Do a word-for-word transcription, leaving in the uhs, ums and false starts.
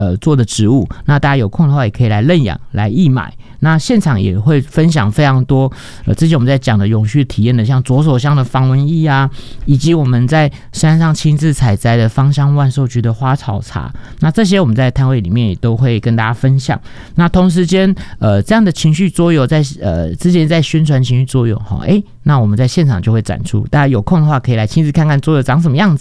呃做的植物，那大家有空的话也可以来认养来义买。那现场也会分享非常多呃之前我们在讲的永续体验的，像左手香的防蚊液啊，以及我们在山上亲自采摘的芳香万寿菊的花草茶，那这些我们在摊位里面也都会跟大家分享。那同时间呃这样的情绪桌游在呃之前在宣传情绪桌游哈，哎，那我们在现场就会展出，大家有空的话可以来亲自看看桌游长什么样子。